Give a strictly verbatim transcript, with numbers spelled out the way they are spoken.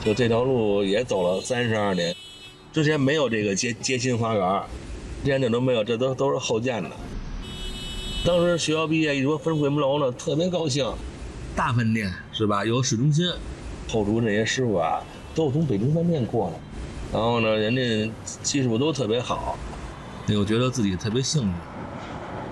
就这条路也走了三十二年，之前没有这个街街心花园，之前这都没有，这都都是后建的。当时学校毕业一说分回门楼呢，特别高兴。大饭店是吧？有市中心，后厨那些师傅啊，都是从北京饭店过来，然后呢，人家技术都特别好，我觉得自己特别幸运。